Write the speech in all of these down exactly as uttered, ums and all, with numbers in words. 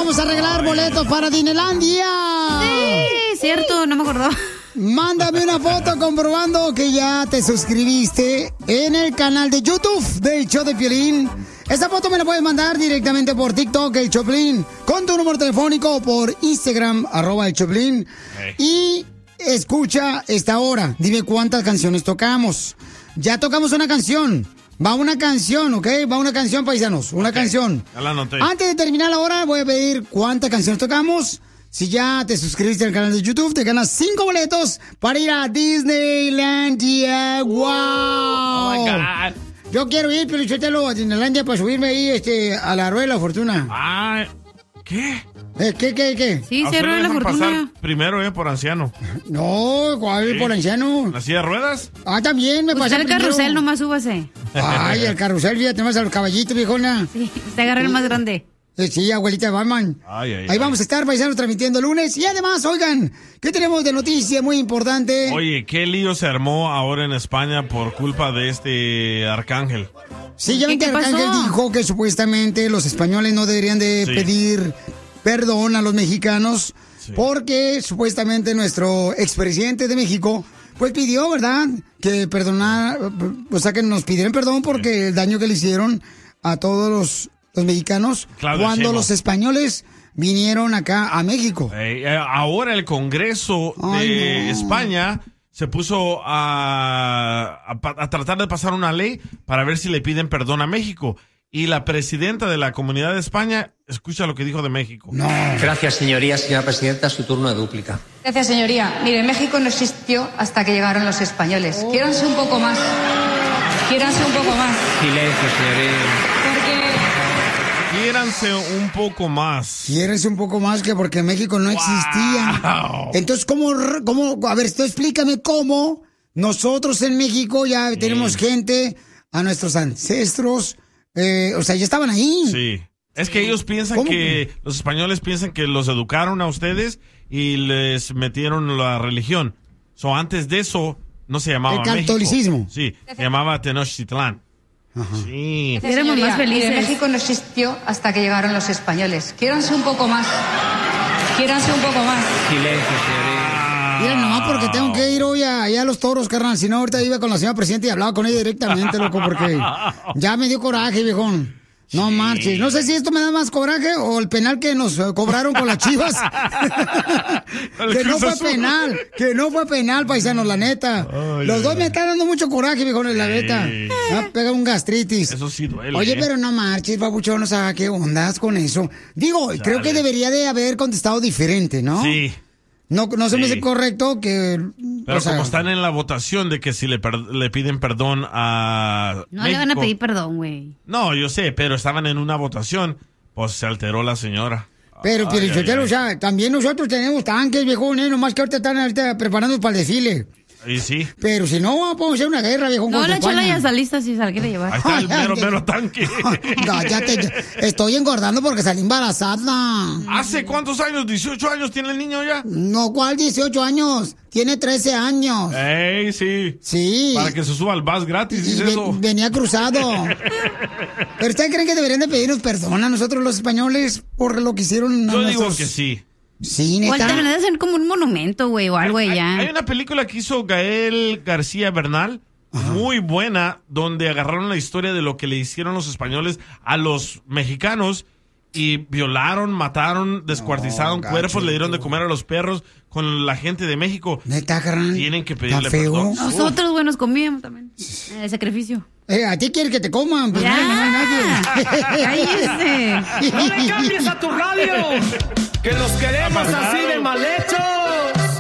vamos a regalar boletos para Disneylandia. Sí, cierto, no me acordaba. Mándame una foto comprobando que ya te suscribiste en el canal de YouTube del Show de Piolín. Esa foto me la puedes mandar directamente por TikTok, el Choplin, con tu número telefónico, o por Instagram, arroba el Choplin. Hey. Y escucha esta hora. Dime cuántas canciones tocamos. Ya tocamos una canción. Va una canción, ¿ok? Va una canción, paisanos. Una okay. canción. Ya la anoté. Antes de terminar la hora, voy a pedir cuántas canciones tocamos. Si ya te suscribiste al canal de YouTube, te ganas cinco boletos para ir a Disneylandia. ¡Wow! Oh, my God. Yo quiero ir, pero suéltalo a Disneylandia para subirme ahí este, a la Rueda de la Fortuna. Ah, ¿qué? ¿Eh, ¿Qué, qué, qué? Sí, se Rueda de la Fortuna. Primero, eh, por anciano. No, ¿cuál ¿Sí? por anciano? ¿La silla de ruedas? Ah, también me pasa el primero. carrusel, nomás súbase. Ay, el carrusel, fíjate más a los caballitos, viejona. Sí, te agarra el más grande. Sí, abuelita de Batman. Ay, ay, Ahí ay. vamos a estar, paisanos, transmitiendo el lunes. Y además, oigan, ¿qué tenemos de noticia muy importante? Oye, qué lío se armó ahora en España por culpa de este arcángel. Sí, ya ven que el arcángel dijo que supuestamente los españoles no deberían de sí. pedir perdón a los mexicanos, sí. porque supuestamente nuestro expresidente de México, pues pidió, ¿verdad?, que perdonar, o sea, que nos pidieran perdón porque sí. el daño que le hicieron a todos los... los mexicanos, Claudio cuando Sheinbaum. Los españoles vinieron acá a México. Eh, ahora el Congreso Ay, de no. España se puso a, a, a tratar de pasar una ley para ver si le piden perdón a México. Y la presidenta de la Comunidad de España, escucha lo que dijo de México. No. Gracias, señoría. Señora presidenta, su turno de dúplica. Gracias, señoría. Mire, México no existió hasta que llegaron los españoles. Oh. Quiéranse un poco más. Quiéranse un poco más. Silencio, señoría. Quiéranse un poco más. Quiéranse un poco más que porque México no wow. existía. Entonces, ¿cómo, cómo? A ver, esto explícame cómo nosotros en México ya sí. tenemos gente, a nuestros ancestros, eh, o sea, ya estaban ahí. Sí. Es que ellos piensan ¿Cómo? que, los españoles piensan que los educaron a ustedes y les metieron la religión. So, antes de eso, no se llamaba México. El catolicismo. Sí, se llamaba Tenochtitlán. Ajá. Sí. Éramos más felices. Mire, México no existió hasta que llegaron los españoles. Quiéranse un poco más. Quiéranse un poco más. Silencio, señoría. Mira, nomás porque tengo que ir hoy a, allá a los toros, carnal. Si no, ahorita iba con la señora presidenta y hablaba con ella directamente, loco, porque ya me dio coraje, viejón. No sí. marches. No sé si esto me da más coraje o el penal que nos uh, cobraron con las Chivas. Que no fue penal. Que no fue penal, paisanos, la neta. Ay, Los ay, dos ay. me están dando mucho coraje, viejo, en la neta. Me va a pegar un gastritis. Eso sí duele. Oye, ¿eh? pero no marches, babuchón. O sea, ¿qué ondas con eso? Digo, Dale. creo que debería de haber contestado diferente, ¿no? Sí. No, no se sí. me hace correcto que... Pero o sea, como están en la votación de que si le, per- le piden perdón a No México, le van a pedir perdón, güey. No, yo sé, pero estaban en una votación, pues se alteró la señora. Pero, ay, pero, ay, o sea, también nosotros tenemos tanques, viejo, ¿eh? Nomás que ahorita están ahorita preparando para el desfile. Y sí. Pero si no, podemos hacer una guerra, viejo. No, la Chela ya está lista si se la quiere llevar. Ahí está el mero, mero tanque. Cállate, estoy engordando porque salí embarazada. ¿Hace cuántos años? ¿dieciocho años tiene el niño ya? No, ¿cuál dieciocho años? Tiene trece años. ¡Ey, sí! Sí. Para que se suba al bus gratis, dice eso. Venía cruzado. ¿Pero ustedes creen que deberían de pedirnos perdón a nosotros los españoles por lo que hicieron? Yo nuestros... digo que sí. Sí, neta. O deberían de hacer como un monumento, güey, o algo hay, ya. Hay una película que hizo Gael García Bernal, Ajá. muy buena, donde agarraron la historia de lo que le hicieron los españoles a los mexicanos y violaron, mataron, descuartizaron no, cuerpos, gacho, le dieron de comer a los perros con la gente de México. Neta, carnal. Tienen que pedirle perdón. Nosotros, güey, nos comíamos también. El sacrificio. Eh, ¿A ti quieres que te coman? Pues ya. No, no hay nadie. ¡Cállese! ¡No le cambies a tu radio! ¡Que los queremos así de mal hechos!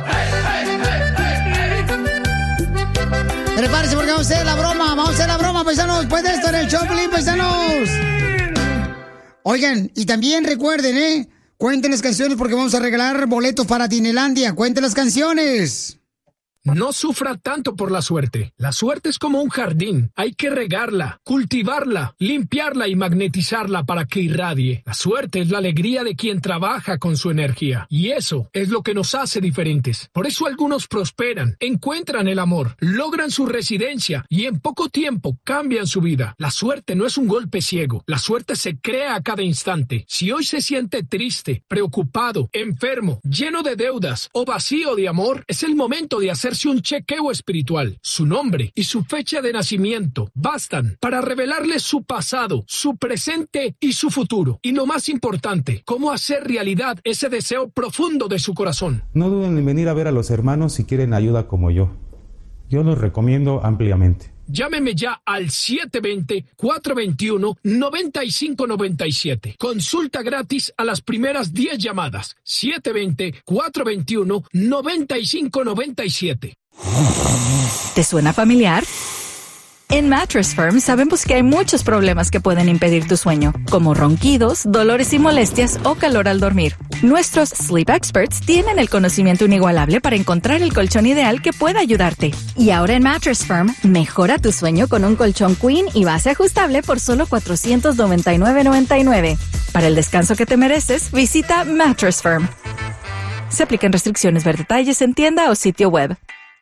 Prepárense porque vamos a hacer la broma. Vamos a hacer la broma, paisanos. Después de esto en el Choplin, paisanos. Oigan, y también recuerden, ¿eh? Cuenten las canciones porque vamos a regalar boletos para Disneylandia. Cuenten las canciones. No sufra tanto por la suerte. La suerte es como un jardín. Hay que regarla, cultivarla, limpiarla y magnetizarla para que irradie. La suerte es la alegría de quien trabaja con su energía. Y eso es lo que nos hace diferentes. Por eso algunos prosperan, encuentran el amor, logran su residencia y en poco tiempo cambian su vida. La suerte no es un golpe ciego. La suerte se crea a cada instante. Si hoy se siente triste, preocupado, enfermo, lleno de deudas o vacío de amor, es el momento de hacerse un chequeo espiritual. Su nombre y su fecha de nacimiento bastan para revelarle su pasado, su presente y su futuro. Y lo más importante, cómo hacer realidad ese deseo profundo de su corazón. No duden en venir a ver a los hermanos si quieren ayuda como yo. Yo los recomiendo ampliamente. Llámeme ya al siete dos cero, cuatro dos uno, nueve cinco nueve siete. Consulta gratis a las primeras diez llamadas. siete dos cero, cuatro dos uno, nueve cinco nueve siete. ¿Te suena familiar? En Mattress Firm sabemos que hay muchos problemas que pueden impedir tu sueño, como ronquidos, dolores y molestias o calor al dormir. Nuestros Sleep Experts tienen el conocimiento inigualable para encontrar el colchón ideal que pueda ayudarte. Y ahora en Mattress Firm, mejora tu sueño con un colchón Queen y base ajustable por solo cuatrocientos noventa y nueve noventa y nueve. Para el descanso que te mereces, visita Mattress Firm. Se aplican restricciones. Ver detalles en tienda o sitio web.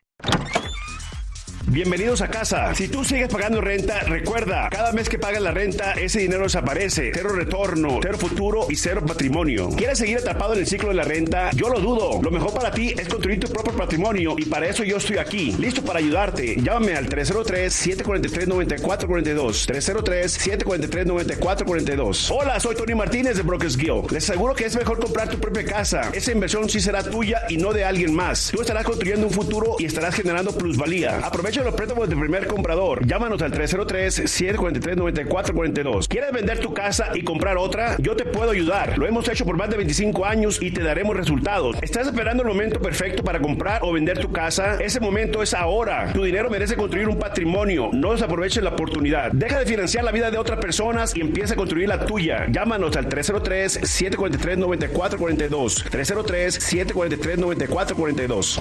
Bienvenidos a casa. Si tú sigues pagando renta, recuerda, cada mes que pagas la renta, ese dinero desaparece. Cero retorno, cero futuro y cero patrimonio. ¿Quieres seguir atrapado en el ciclo de la renta? Yo lo dudo. Lo mejor para ti es construir tu propio patrimonio y para eso yo estoy aquí, listo para ayudarte. Llámame al tres cero tres, siete cuatro tres, nueve cuatro cuatro dos. tres cero tres, siete cuatro tres, nueve cuatro cuatro dos. Hola, soy Tony Martínez de Brokers Guild. Les aseguro que es mejor comprar tu propia casa. Esa inversión sí será tuya y no de alguien más. Tú estarás construyendo un futuro y estarás generando plusvalía. Aprovecha los préstamos del primer comprador. Llámanos al tres cero tres, siete cuatro tres, nueve cuatro cuatro dos. ¿Quieres vender tu casa y comprar otra? Yo te puedo ayudar. Lo hemos hecho por más de veinticinco años y te daremos resultados. ¿Estás esperando el momento perfecto para comprar o vender tu casa? Ese momento es ahora. Tu dinero merece construir un patrimonio. No desaproveches la oportunidad. Deja de financiar la vida de otras personas y empieza a construir la tuya. Llámanos al tres cero tres, siete cuatro tres, nueve cuatro cuatro dos. tres cero tres, siete cuatro tres, nueve cuatro cuatro dos.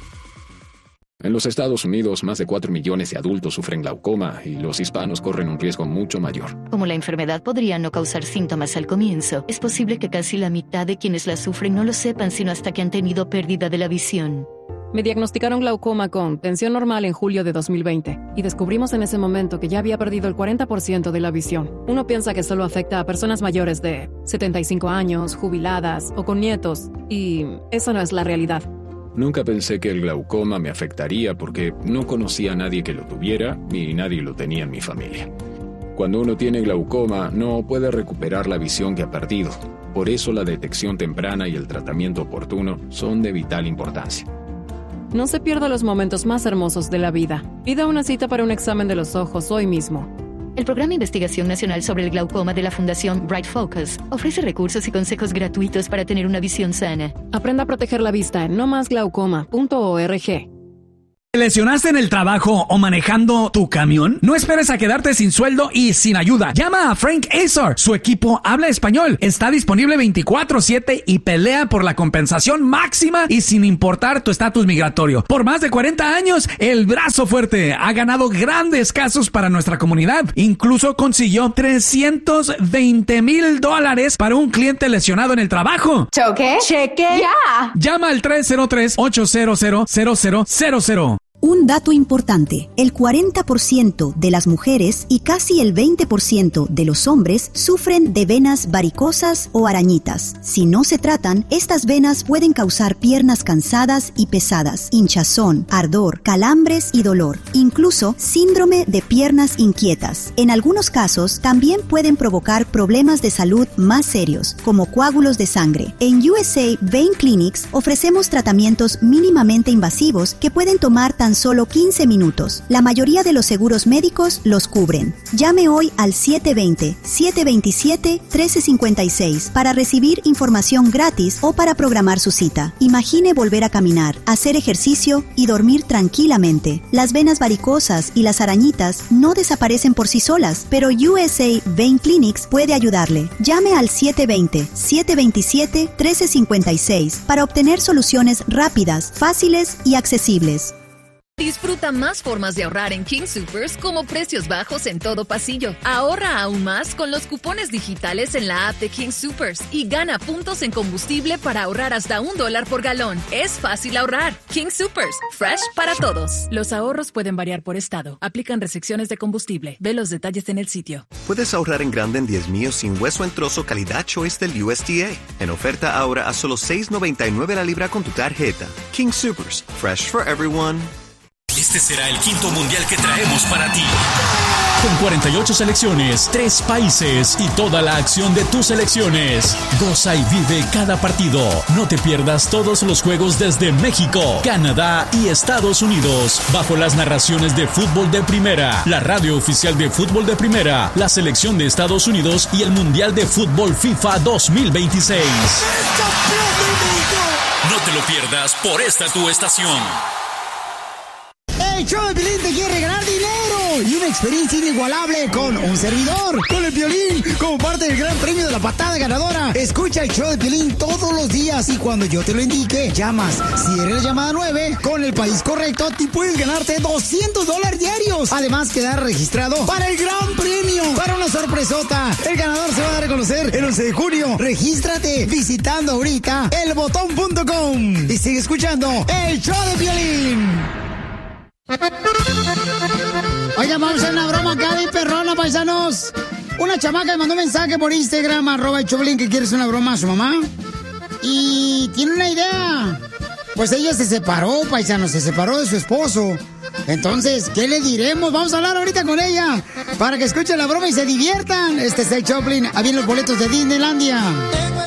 En los Estados Unidos, más de cuatro millones de adultos sufren glaucoma y los hispanos corren un riesgo mucho mayor. Como la enfermedad podría no causar síntomas al comienzo, es posible que casi la mitad de quienes la sufren no lo sepan sino hasta que han tenido pérdida de la visión. Me diagnosticaron glaucoma con tensión normal en julio de dos mil veinte y descubrimos en ese momento que ya había perdido el cuarenta por ciento de la visión. Uno piensa que solo afecta a personas mayores de setenta y cinco años, jubiladas o con nietos, y esa no es la realidad. Nunca pensé que el glaucoma me afectaría porque no conocía a nadie que lo tuviera y nadie lo tenía en mi familia. Cuando uno tiene glaucoma, no puede recuperar la visión que ha perdido. Por eso la detección temprana y el tratamiento oportuno son de vital importancia. No se pierda los momentos más hermosos de la vida. Pida una cita para un examen de los ojos hoy mismo. El Programa de Investigación Nacional sobre el Glaucoma de la Fundación Bright Focus ofrece recursos y consejos gratuitos para tener una visión sana. Aprenda a proteger la vista en no más glaucoma punto org. ¿Te lesionaste en el trabajo o manejando tu camión? No esperes a quedarte sin sueldo y sin ayuda. Llama a Frank Azar. Su equipo habla español. Está disponible veinticuatro siete y pelea por la compensación máxima y sin importar tu estatus migratorio. Por más de cuarenta años, el brazo fuerte ha ganado grandes casos para nuestra comunidad. Incluso consiguió trescientos veinte mil dólares para un cliente lesionado en el trabajo. ¿Choque? ¿Cheque? ¡Ya! Llama al tres cero tres, ocho cero cero, cero cero cero cero. Un dato importante, el cuarenta por ciento de las mujeres y casi el veinte por ciento de los hombres sufren de venas varicosas o arañitas. Si no se tratan, estas venas pueden causar piernas cansadas y pesadas, hinchazón, ardor, calambres y dolor, incluso síndrome de piernas inquietas. En algunos casos, también pueden provocar problemas de salud más serios, como coágulos de sangre. En U S A Vein Clinics ofrecemos tratamientos mínimamente invasivos que pueden tomar tan solo quince minutos. La mayoría de los seguros médicos los cubren. Llame hoy al siete dos cero, siete dos siete, uno tres cinco seis para recibir información gratis o para programar su cita. Imagine volver a caminar, hacer ejercicio y dormir tranquilamente. Las venas varicosas y las arañitas no desaparecen por sí solas, pero U S A Vein Clinics puede ayudarle. Llame al siete dos cero, siete dos siete, uno tres cinco seis para obtener soluciones rápidas, fáciles y accesibles. Disfruta más formas de ahorrar en King Soopers como precios bajos en todo pasillo. Ahorra aún más con los cupones digitales en la app de King Soopers y gana puntos en combustible para ahorrar hasta un dólar por galón. Es fácil ahorrar. King Soopers, fresh para todos. Los ahorros pueden variar por estado. Aplican restricciones de combustible. Ve los detalles en el sitio. Puedes ahorrar en grande en diez míos sin hueso en trozo calidad Choice del U S D A. En oferta ahora a solo seis noventa y nueve la libra con tu tarjeta. King Soopers, fresh for everyone. Este será el quinto mundial que traemos para ti. Con cuarenta y ocho selecciones, tres países y toda la acción de tus selecciones. Goza y vive cada partido. No te pierdas todos los juegos desde México, Canadá y Estados Unidos. Bajo las narraciones de Fútbol de Primera, la radio oficial de Fútbol de Primera, la selección de Estados Unidos y el Mundial de Fútbol FIFA dos mil veintiséis. No te lo pierdas por esta tu estación. El show de Piolín te quiere regalar dinero y una experiencia inigualable con un servidor, con el Piolín, como parte del gran premio de la patada ganadora. Escucha el show de Piolín todos los días y cuando yo te lo indique, llamas. Si eres la llamada nueve, con el país correcto, te puedes ganarte doscientos dólares diarios. Además, quedar registrado para el gran premio, para una sorpresota. El ganador se va a dar a conocer el once de junio. Regístrate visitando ahorita el botón punto com y sigue escuchando el show de Piolín. Oigan, vamos a hacer una broma acá de perrona, paisanos. Una chamaca me mandó un mensaje por Instagram, arroba el Choplin, que quiere hacer una broma a su mamá. Y tiene una idea. Pues ella se separó, paisanos, se separó de su esposo. Entonces, ¿qué le diremos? Vamos a hablar ahorita con ella para que escuchen la broma y se diviertan. Este es el Choplin. Ahí vienen los boletos de Disneylandia.